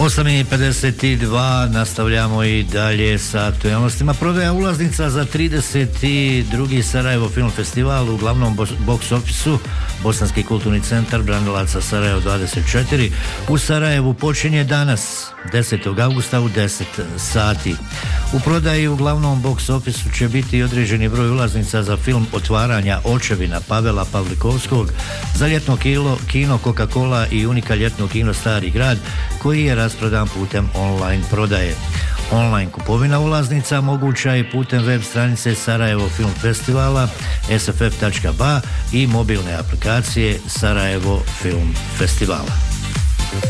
8:52, nastavljamo i dalje sa aktualnostima. Prodaja ulaznica za 32. Sarajevo film festival u glavnom box ofisu Bosanski kulturni centar Branilaca Sarajevo 24 u Sarajevu počinje danas 10. augusta u 10 sati. U prodaji u glavnom box ofisu će biti određeni broj ulaznica za film Otvaranja očevina Pavela Pavlikovskog, za ljetno kino Coca-Cola i Unika ljetno kino Stari grad, koji je rasprodan putem online prodaje. Online kupovina ulaznica moguća je putem web stranice Sarajevo Film Festivala sff.ba i mobilne aplikacije Sarajevo Film Festivala.